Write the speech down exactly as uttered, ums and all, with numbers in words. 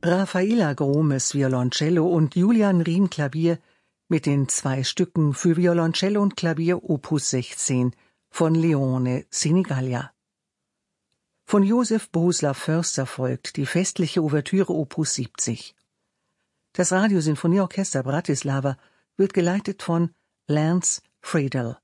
Raffaella Gromes Violoncello und Julian Riem Klavier mit den zwei Stücken für Violoncello und Klavier Opus sechzehn von Leone Sinigallia. Von Josef Bohuslav Förster folgt die festliche Ouvertüre Opus siebzig. Das Radiosinfonieorchester Bratislava wird geleitet von Lance Friedel.